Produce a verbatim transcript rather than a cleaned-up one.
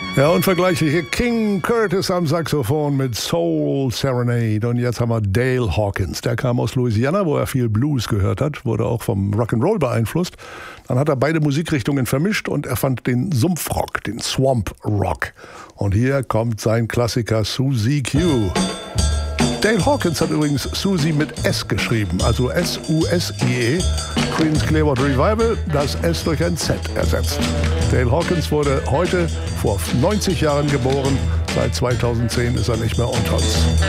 Ja, unvergleichliche King Curtis am Saxophon mit Soul Serenade. Und jetzt haben wir Dale Hawkins. Der kam aus Louisiana, wo er viel Blues gehört hat, wurde auch vom Rock'n'Roll beeinflusst. Dann hat er beide Musikrichtungen vermischt und erfand den Sumpfrock, den Swamp Rock. Und hier kommt sein Klassiker Susie Q. Dale Hawkins hat übrigens Susie mit S geschrieben, also S U S I E. Creedence Clearwater Revival, das S durch ein Z ersetzt. Dale Hawkins wurde heute vor neunzig Jahren geboren. Seit zweitausendzehn ist er nicht mehr unter uns.